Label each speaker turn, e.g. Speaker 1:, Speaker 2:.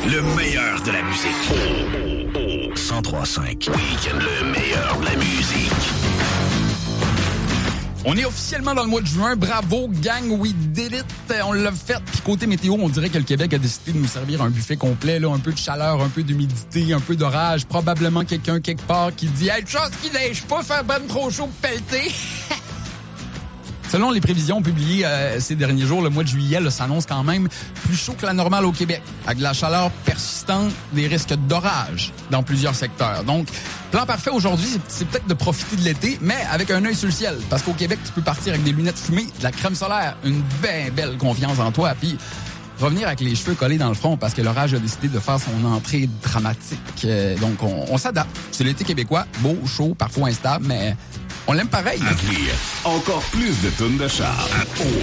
Speaker 1: Le meilleur de la musique. 103.5. Week-end, le meilleur de la musique.
Speaker 2: On est officiellement dans le mois de juin. Bravo, gang, we did it. On l'a fait. Puis côté météo, on dirait que le Québec a décidé de nous servir un buffet complet. Là, un peu de chaleur, un peu d'humidité, un peu d'orage. Probablement quelqu'un quelque part qui dit « Hey, chose qui neige pas, faire ben trop chaud pour pelleter. » Selon les prévisions publiées ces derniers jours, le mois de juillet là, s'annonce quand même plus chaud que la normale au Québec, avec de la chaleur persistante, des risques d'orage dans plusieurs secteurs. Donc, plan parfait aujourd'hui, c'est peut-être de profiter de l'été, mais avec un œil sur le ciel. Parce qu'au Québec, tu peux partir avec des lunettes fumées, de la crème solaire, une bien belle confiance en toi, puis revenir avec les cheveux collés dans le front parce que l'orage a décidé de faire son entrée dramatique. Donc, on s'adapte. C'est l'été québécois, beau, chaud, parfois instable, mais on l'aime pareil.
Speaker 1: À venir, encore plus de tunes de char.